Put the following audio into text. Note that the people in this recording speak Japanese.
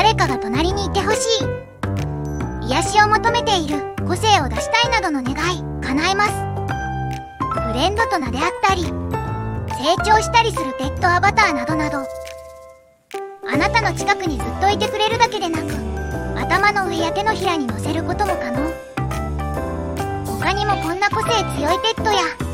誰かが隣にいてほしい、癒しを求めている、個性を出したいなどの願い叶えます。フレンドと名であったり、成長したりするペットアバターなどなど、あなたの近くにずっといてくれるだけでなく、頭の上や手のひらに乗せることも可能。他にもこんな個性強いペットや